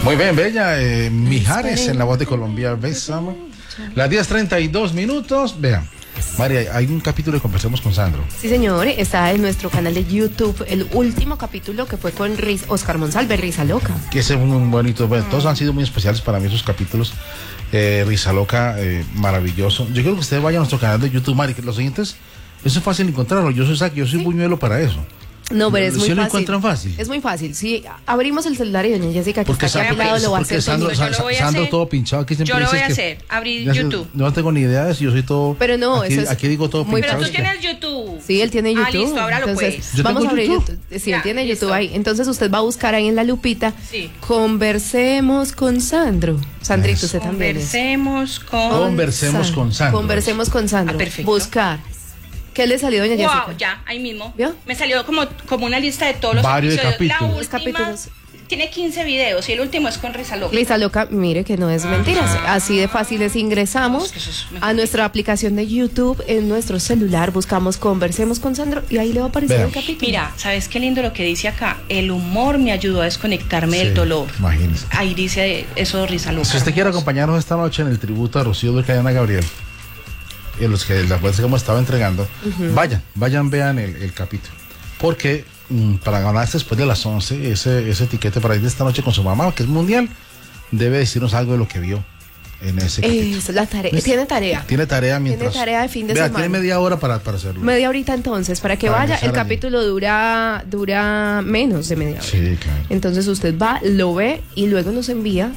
Muy bien, Bella. Mijares en la voz de Colombia. Bésame. Las 10:32. Vean, María, hay un capítulo de Conversemos con Sandro. Sí, señor, está en nuestro canal de YouTube el último capítulo que fue con Oscar Monsalve, Risa Loca. Que ese es muy bonito. Bueno, todos han sido muy especiales para mí esos capítulos. Risa Loca, maravilloso. Yo creo que ustedes vayan a nuestro canal de YouTube, Mari, que los siguientes, eso es fácil encontrarlo. Yo soy Saki, yo soy buñuelo para eso. No, pero es muy fácil. ¿Sí lo encuentran fácil? Es muy fácil. Si abrimos el celular y doña Jessica, que está aquí al lado, lo va a hacer. Sandro todo pinchado. Aquí yo lo voy a hacer, abrir YouTube. No tengo ni idea de si yo soy todo... Pero no, aquí, eso es... Aquí digo todo pinchado. Pero tú tienes YouTube. Sí, él tiene YouTube. Listo, ábralo entonces, pues. Vamos a abrir YouTube. Sí, él tiene YouTube ahí. Entonces usted va a buscar ahí en la lupita. Sí. Conversemos con Sandro. Sandrito, usted también. Conversemos con Sandro. Conversemos con Sandro. Perfecto. Buscar. ¿Qué le salió, doña Jessica? Wow, ya, ahí mismo. ¿Vio? Me salió como una lista de todos los varios episodios. capítulos. La última Capítulos. tiene 15 videos y el último es con Risa Loca. Risa Loca, mire que no es mentiras. Así de fácil es. Ingresamos a nuestra aplicación de YouTube en nuestro celular, buscamos Conversemos con Sandro y ahí le va a aparecer el capítulo. Mira, ¿sabes qué lindo lo que dice acá? El humor me ayudó a desconectarme del dolor. Imagínese. Ahí dice eso, Risa Loca. Si usted quiere acompañarnos esta noche en el tributo a Rocío Dúrcal y Ana Gabriel, y los que la fuerza como estaba entregando, vayan, vean el capítulo. Porque para ganarse después de las 11, ese etiquete para ir de esta noche con su mamá, que es mundial, debe decirnos algo de lo que vio en ese capítulo. Es la tarea. Tiene tarea. Tiene tarea mientras... Tiene tarea de fin de semana. Tiene media hora para hacerlo. Media horita entonces, para que vaya. El capítulo dura menos de media hora. Sí, claro. Entonces usted va, lo ve y luego nos envía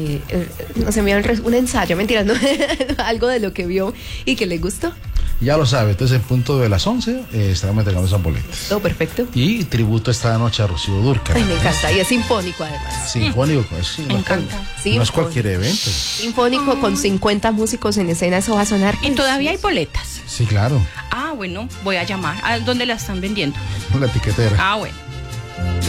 un ensayo, mentira, no, algo de lo que vio y que le gustó. Ya lo sabe, entonces en punto de las 11 estaremos entregando esas boletas. Todo perfecto. Y tributo esta noche a Rocío Dúrcal. Ay, me encanta, y es sinfónico además. Sinfónico, Me encanta. No es cualquier evento. Sinfónico con 50 músicos en escena, eso va a sonar. Y todavía hay boletas. Sí, claro. Ah, bueno, voy a llamar. ¿A dónde la están vendiendo? La etiquetera. Ah, bueno.